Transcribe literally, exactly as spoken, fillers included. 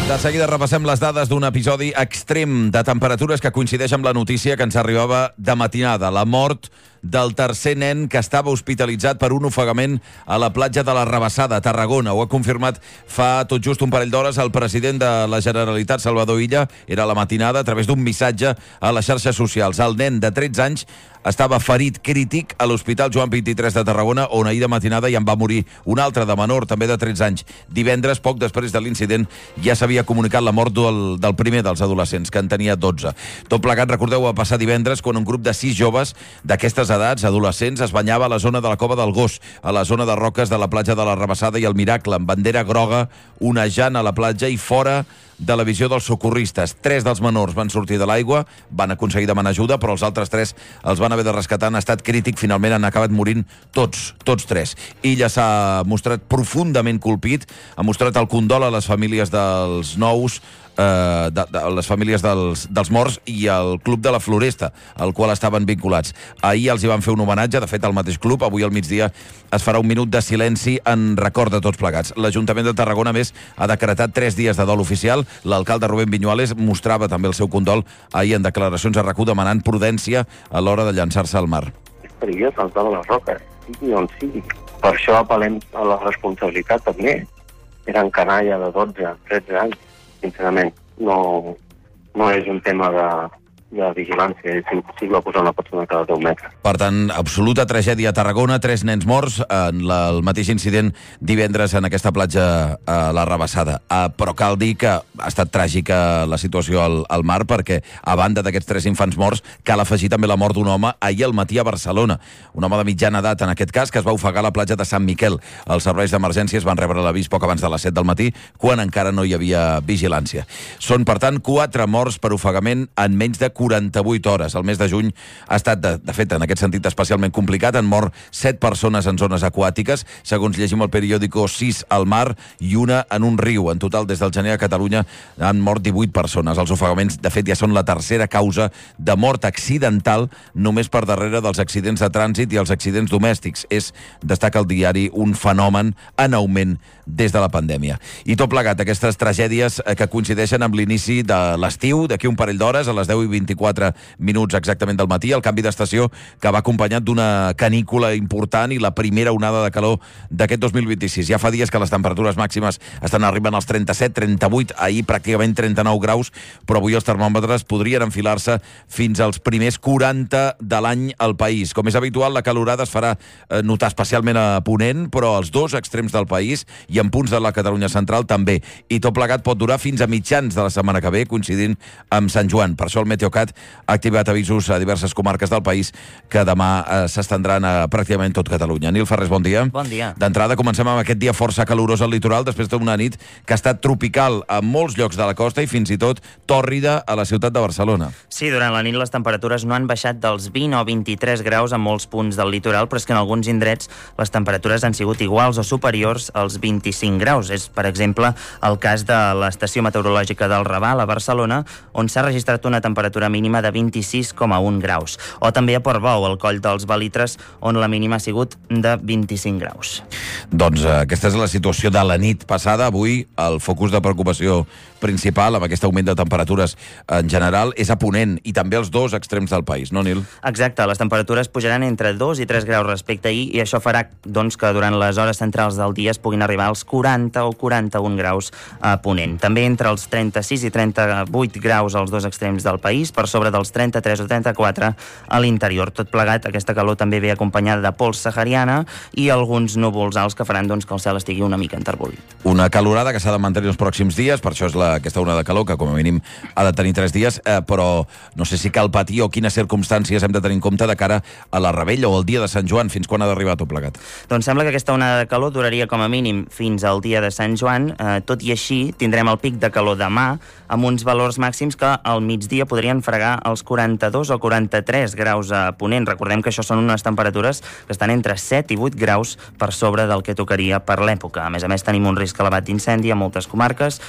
De seguida repassem les dades d'un episodi extrem de temperatures que coincideix amb la notícia que ens arribava de matinada. La mort del tercer nen que estava hospitalitzat per un ofegament a la platja de la Rabassada, a Tarragona. Ho ha confirmat fa tot just un parell d'hores el president de la Generalitat, Salvador Illa. Era a la matinada, a través d'un missatge a les xarxes socials. El nen de tretze anys estava ferit crític a l'Hospital Joan vint-i-tres de Tarragona, on ahir de matinada ja en va morir un altre de menor, també de tretze anys. Divendres, poc després de l'incident, ja s'havia comunicat la mort del, del primer dels adolescents, que en tenia dotze. Tot plegat, recordeu, va passar divendres quan un grup de sis joves d'aquestes edats, adolescents, es banyava a la zona de la Cova del Gos, a la zona de roques de la platja de la Rabassada i el Miracle, amb bandera groga, onejant a la platja i fora de la visió dels socorristes. Tres dels menors van sortir de l'aigua, van aconseguir demanar ajuda, però els altres tres els van haver de rescatar en estat crític. Finalment han acabat morint tots, tots tres. Illa s'ha mostrat profundament colpit, ha mostrat el condol a les famílies dels nous, eh, de, de, les famílies dels, dels morts i el Club de la Floresta, al qual estaven vinculats. Ahir els hi van fer un homenatge, de fet al mateix club. Avui al migdia es farà un minut de silenci en record de tots plegats. L'Ajuntament de Tarragona, a més, ha decretat tres dies de dol oficial. L'alcalde Rubén Viñuales mostrava també el seu condol ahir en declaracions a RAC u, demanant prudència a l'hora de llançar-se al mar. És perillós saltar de les roques, sigui on sigui. Per això apel·lem a la responsabilitat també. Eren canalla de dotze, tretze anys. Sincerament, no, no és un tema de, de vigilància. És impossible posar una persona cada deu metres. Per tant, absoluta tragèdia a Tarragona, tres nens morts en la, el mateix incident divendres en aquesta platja a la Rabassada. Uh, però cal dir que ha estat tràgica la situació al, al mar, perquè a banda d'aquests tres infants morts, cal afegir també la mort d'un home ahir al matí a Barcelona. Un home de mitjana edat, en aquest cas, que es va ofegar a la platja de Sant Miquel. Els serveis d'emergències van rebre l'avís poc abans de les set del matí, quan encara no hi havia vigilància. Són, per tant, quatre morts per ofegament en menys de quaranta-vuit hores. El mes de juny ha estat, de, de fet, en aquest sentit especialment complicat. Han mort set persones en zones aquàtiques, segons llegim al periòdico, sis al mar i una en un riu. En total, des del gener a Catalunya han mort divuit persones. Els ofegaments, de fet, ja són la tercera causa de mort accidental, només per darrere dels accidents de trànsit i els accidents domèstics. És, destaca el diari, un fenomen en augment des de la pandèmia. I tot plegat, aquestes tragèdies que coincideixen amb l'inici de l'estiu, d'aquí un parell d'hores, a les deu i vint-i-quatre minuts exactament del matí, el canvi d'estació que va acompanyat d'una canícula important i la primera onada de calor d'aquest dos mil vint-i-sis. Ja fa dies que les temperatures màximes estan arribant als trenta-set, trenta-vuit, ahir pràcticament trenta-nou graus, però avui els termòmetres podrien enfilar-se fins als primers quaranta de l'any al país. Com és habitual, la calorada es farà notar especialment a Ponent, però als dos extrems del país i en punts de la Catalunya central també. I tot plegat pot durar fins a mitjans de la setmana que ve, coincidint amb Sant Joan. Per això el Meteocat ha activat avisos a diverses comarques del país que demà eh, s'estendran a pràcticament tot Catalunya. Nil Ferrés, bon dia. Bon dia. D'entrada, comencem amb aquest dia força calorós al litoral, després d'una nit que ha estat tropical a molts llocs de la costa i fins i tot tòrrida a la ciutat de Barcelona. Sí, durant la nit les temperatures no han baixat dels vint o vint-i-tres graus a molts punts del litoral, però és que en alguns indrets les temperatures han sigut iguals o superiors als vint-i-cinc graus. És, per exemple, el cas de l'estació meteorològica del Raval, a Barcelona, on s'ha registrat una temperatura mínima de vint-i-sis coma un graus. O també a Portbou, al coll dels Balitres, on la mínima ha sigut de vint-i-cinc graus. Doncs eh, aquesta és la situació de la nit passada. Avui el focus de preocupació principal amb aquest augment de temperatures en general és a Ponent i també als dos extrems del país, no, Nil? Exacte, les temperatures pujaran entre dos i tres graus respecte a ahir i això farà doncs, que durant les hores centrals del dia es puguin arribar als quaranta o quaranta-un graus a Ponent. També entre els trenta-sis i trenta-vuit graus als dos extrems del país, per sobre dels trenta-tres o trenta-quatre a l'interior. Tot plegat, aquesta calor també ve acompanyada de pols sahariana i alguns núvols alts que faran doncs, que el cel estigui una mica enterbolit. Una calorada que s'ha de mantenir els pròxims dies, per això és la, aquesta onada de calor, que com a mínim ha de tenir tres dies, eh, però no sé si cal patir o quines circumstàncies hem de tenir en compte de cara a la Rebella o al dia de Sant Joan, fins quan ha d'arribar tot plegat. Doncs sembla que aquesta onada de calor duraria com a mínim fins al dia de Sant Joan, eh, tot i així tindrem el pic de calor demà amb uns valors màxims que al migdia podrien fregar els quaranta-dos o quaranta-tres graus a Ponent. Recordem que això són unes temperatures que estan entre set i vuit graus per sobre del que tocaria per l'època. A més a més, tenim un risc elevat d'incendi a moltes comarques,